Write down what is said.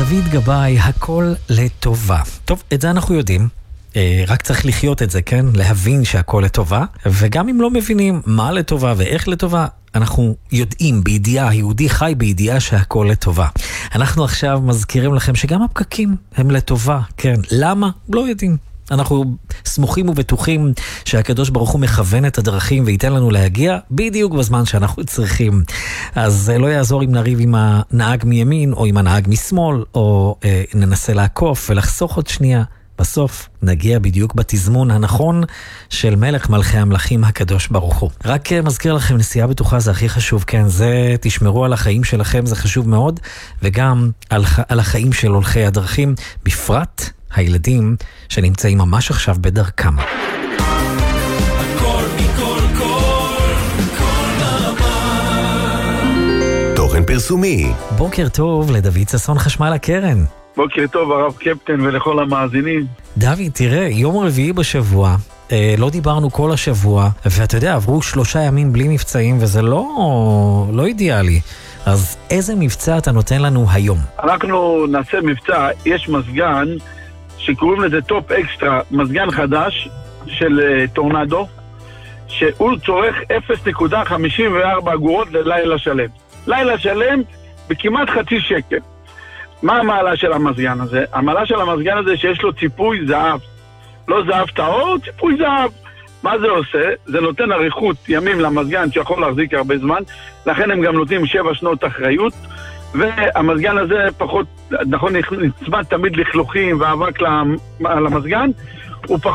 דוד גבאי, הכל לטובה. טוב, את זה אנחנו יודעים. רק צריך לחיות את זה, כן? להבין שהכל לטובה. וגם אם לא מבינים מה לטובה ואיך לטובה, אנחנו יודעים בידיעה, יהודי חי בידיעה שהכל לטובה. אנחנו עכשיו מזכירים לכם שגם הפקקים הם לטובה, כן? למה? לא יודעים. אנחנו סמוכים ובטוחים שהקדוש ברוך הוא מכוון את הדרכים וייתן לנו להגיע בדיוק בזמן שאנחנו צריכים. אז לא יעזור אם נריב עם הנהג מימין או עם הנהג משמאל, או ננסה לעקוף ולחסוך עוד שנייה. בסוף נגיע בדיוק בתזמון הנכון של מלך מלכי המלכים הקדוש ברוך הוא. רק מזכיר לכם, נסיעה בטוחה זה הכי חשוב, כן? זה תשמרו על החיים שלכם, זה חשוב מאוד, וגם על החיים של הולכי הדרכים, בפרט הילדים שנמצאים ממש עכשיו בדרכם. תוכן פרסומי. בוקר טוב לדוד ששון, חשמל הקרן. בוקר טוב הרב קפטן ולכל המאזינים. דוד, תראה, יום רביעי בשבוע, לא דיברנו כל השבוע, ואתה יודע, עברו 3 ימים בלי מבצעים, וזה לא אידיאלי. אז איזה מבצע אתה נותן לנו היום? אנחנו נעשה מבצע, יש מזגן שקוראים לזה טופ אקסטרה, מזגן חדש של טורנדו, שהוא צורך 0.54 אגורות ללילה שלם. לילה שלם בכמעט חצי שקל. מה המעלה של המזגן הזה? המעלה של המזגן הזה שיש לו ציפוי זהב. לא זהב טהור, ציפוי זהב. מה זה עושה? זה נותן אריכות ימים למזגן שיכול להחזיק הרבה זמן, לכן הם גם נותנים 7 שנות אחריות, והמזגן הזה פחות, נכון, נצמד תמיד לכלוכים ואבק למזגן, הוא פחות